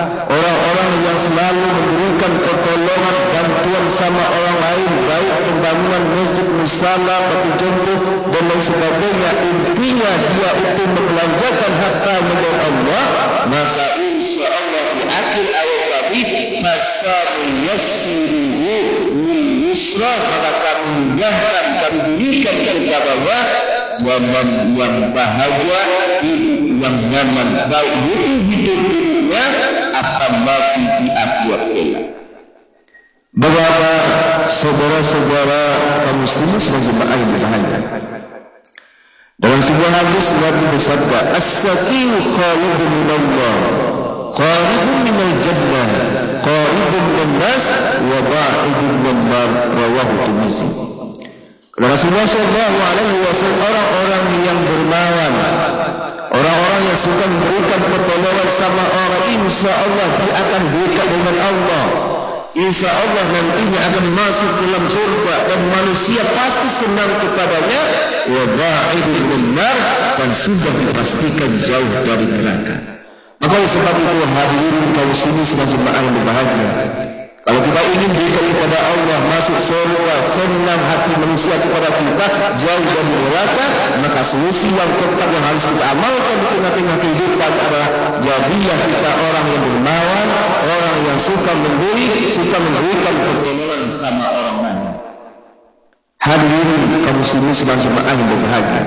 orang-orang yang selalu memberikan pertolongan bantuan sama orang lain, baik pembangunan masjid, musala, batu jumpuh dan lain sebagainya, intinya dia itu membelanjakan harta menurut Allah, maka insya Allah di akhir ayat tadi fasayassiruhu lil yusra, maka kami mudahkan, kami berikan kepadanya yang bahagia, yang nyaman, baik itu hidup dunia atau mati di akhirat kelak. Beberapa saudara-saudara kaum muslimin sejamaah yang berbahagia, dalam sebuah hadis Nabi bersabda, as-saqiyu kharijun minallah, kharijun minal jannah, kharijun minan nas, wa ba'idun minan nar, rawahu Tirmizi. Rasulullah SAW, orang-orang yang dermawan, orang-orang yang suka memberikan pertolongan sama orang, insya Allah dia akan dekat dengan Allah, insya Allah nantinya akan masuk dalam surga dan manusia pasti senang kepadanya, wa ba'idun minan, dan sudah dipastikan jauh dari neraka. Maka sebab itu hadirin kaum muslimin sejamaah yang berbahagia, kalau kita ingin berikan kepada Allah masuk surga, senang hati manusia kepada kita, jauh dari neraka, maka solusi yang tetap yang harus kita amalkan di tengah-tengah kehidupan adalah jadilah kita orang yang dermawan, orang yang suka memberi, suka memberikan pertolongan sama orang lain. Hadirin kaum muslimin sejamaah yang berbahagia,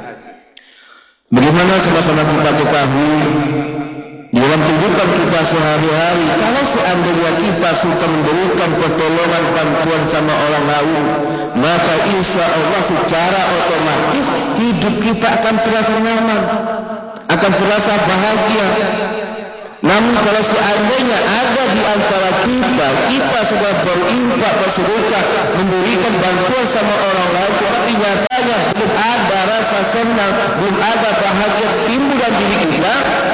bagaimana sama-sama kita ketahui di dalam kehidupan kita sehari-hari, kalau seandainya kita suka memberikan pertolongan bantuan sama orang lain, maka insya Allah secara otomatis hidup kita akan terasa nyaman, akan terasa bahagia. Namun kalau seandainya ada di antara kita sudah berinfak, bersedekah, memberikan bantuan sama orang lain, tetapi nyatanya belum ada rasa senang, belum ada bahagia timbul dalam diri kita,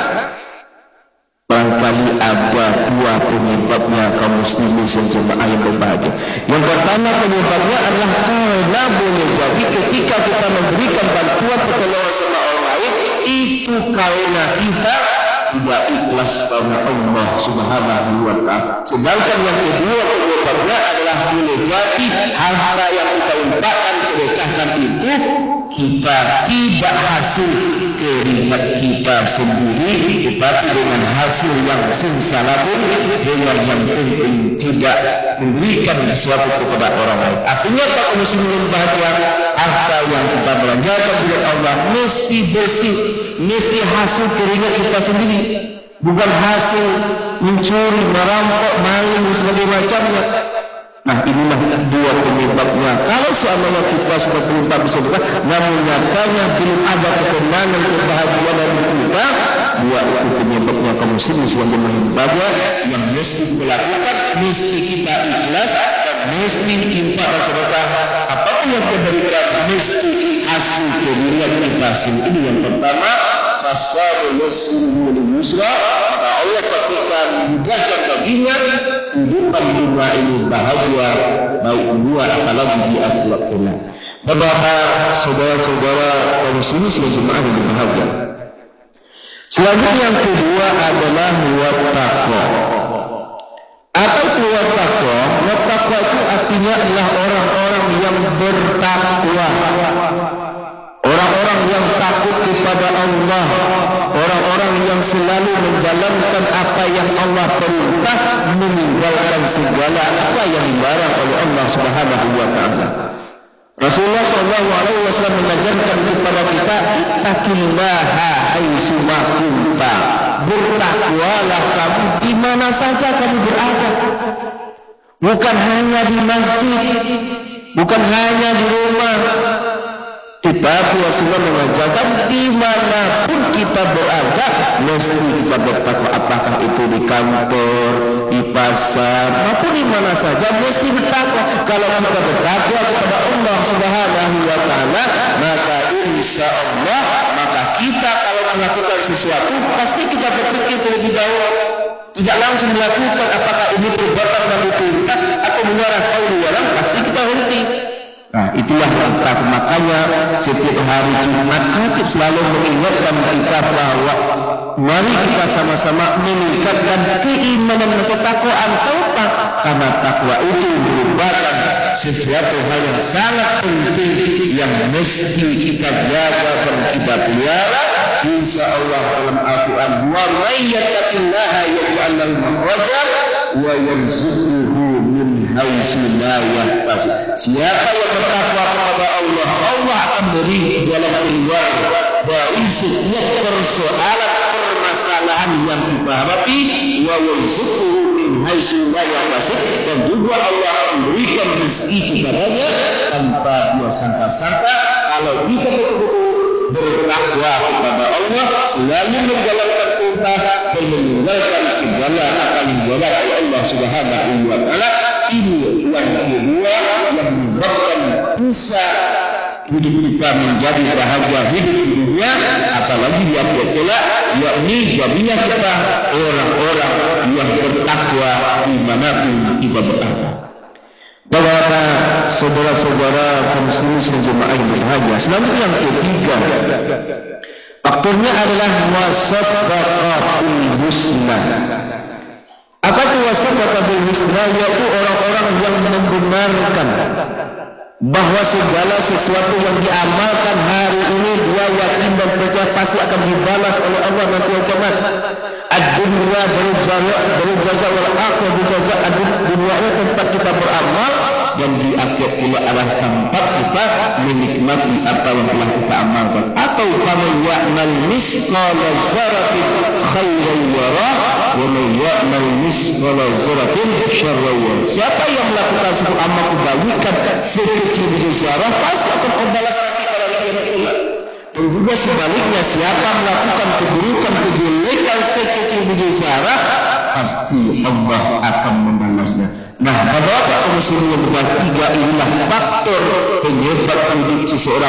barangkali ada dua penyebabnya kaum muslimin sejamaah yang berbahagia. Yang pertama penyebabnya adalah karena boleh jadi ketika kita memberikan bantuan pertolongan sama orang lain, itu karena kita tidak ikhlas karena Allah Subhanahu wa Ta'ala. Sedangkan yang kedua penyebabnya adalah boleh jadi harta yang kita infakkan, sedekahkan itu kita tidak hasil keringat kita sendiri, tetapi dengan hasil yang sinsalabun, dengan yang penting tidak memberikan sesuatu kepada orang lain. Artinya kalau muslimin bahagia, harta yang kita belanjakan oleh Allah mesti bersih, mesti hasil keringat kita sendiri, bukan hasil mencuri, merampok, maling dan sebagainya macamnya. Nah, inilah dua penyebabnya. Kalau seandainya kita sudah berubah bersedekah, namun nyatanya belum ada ketenangan, kebahagiaan dari kita, dua itu penyebabnya kaum muslimin yang berbahagia, yang mesti dilakukan, mesti kita ikhlas dan mesti infak dan sedekah. Apapun yang kita berikan mesti hasil keringat kita sendiri. Ini yang pertama. Fasayassiruhu lil yusra, maka Allah pastikan mudahkan baginya kehidupan dunia ini bahagia, baik dunia apalagi di akhirat kelak. Beberapa saudara-saudara kaum muslimin sejamaah yang berbahagia, selanjutnya yang kedua adalah wattaqwa. Apa itu wattaqwa? Wattaqwa itu artinya adalah orang-orang yang bertakwa, orang-orang yang takut kepada Allah, orang-orang yang selalu menjalankan apa yang Allah perintah, meninggalkan segala apa yang dilarang oleh Allah Subhanahu wa Ta'ala. Rasulullah SAW mengajarkan kepada kita, ittaqillaha haitsu ma kunta, bertakwalah kamu di mana saja kamu berada, bukan hanya di masjid, bukan hanya di rumah, tetapi Rasulullah mengajarkan dimanapun kita berada mesti kita bertakwa. Apakah itu di kantor, di pasar, maupun di mana saja mesti bertakwa. Kalau kita bertakwa kepada Allah Subhanahu wa Ta'ala, maka insya Allah, maka kita kalau melakukan sesuatu pasti kita berpikir terlebih dahulu, tidak langsung melakukan. Apakah ini perbuatan yang diperintah atau mengarah qaul walam, pasti kita henti. Nah, itulah makanya setiap hari Jumat Khatib selalu mengingatkan kita bahwa mari kita sama-sama meningkatkan keimanan mana menuntut takwaan? Karena takwa itu merupakan sesuatu hal yang sangat penting yang mesti kita jaga dan kita pelihara. Insya Allah dalam Al-Quran, wa may yattaqillaha yaj'al lahu makhrajan wa yarzuqhu min haitsu la yahtasib. Siapa yang bertakwa kepada Allah, Allah akan beri jalan keluar dari setiap persoalan permasalahan yang kita hadapi, wa yarzuqhu min haitsu la yahtasib, dan juga Allah akan berikan rezeki kepadanya tanpa dia sangka-sangka. Kalau kita betul-betul bertakwa kepada Allah, selalu menjalankan perintah dan meninggalkan segala apa yang dilarang oleh Allah Subhanahu wa taala, ini yang kedua yang menyebabkan bisa hidup kita menjadi bahagia hidup di dunia, apalagi di akhirat kelak, yakni jadinya kita orang-orang yang bertakwa dimanapun kita berada. Bapak, saudara-saudara kaum muslimin sejamaah yang berbahagia, selanjutnya yang ketiga, faktornya adalah wasattaqatul husna. Apa itu wasattaqatul husna? Yaitu orang-orang yang membenarkan bahwa segala sesuatu yang diamalkan hari ini dia yakin dan percaya pasti akan dibalas oleh Allah nanti kiamat. Ad-dunya berjaza wal akhirah berjaza. Dunia ini tempat kita beramal, dan di akhirat pula adalah tempat kita menikmati apa yang telah kita amalkan. Atau faman ya'mal misqala dzarratin khairan yarah wa man ya'mal misqala dzarratin syarran yarah. Siapa yang melakukan sebuah amal kebaikan sekecil biji zarah, pasti akan membalas nanti pada hari kiamat kelak. Dan juga sebaliknya, siapa melakukan keburukan kejelekan sekecil biji zarah, pasti Allah akan membalasnya. Nah, pada waktu muslim yang bertiga inilah faktor penyebab hidup seseorang